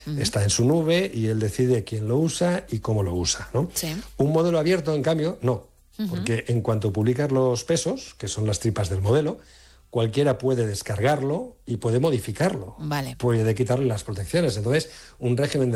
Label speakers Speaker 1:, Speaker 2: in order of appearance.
Speaker 1: Está en su nube y él decide quién lo usa y cómo lo usa, ¿no?
Speaker 2: Sí.
Speaker 1: Un modelo abierto, en cambio, no. Porque en cuanto publicas los pesos, que son las tripas del modelo, cualquiera puede descargarlo y puede modificarlo.
Speaker 2: Vale.
Speaker 1: Puede quitarle las protecciones. Entonces, un régimen de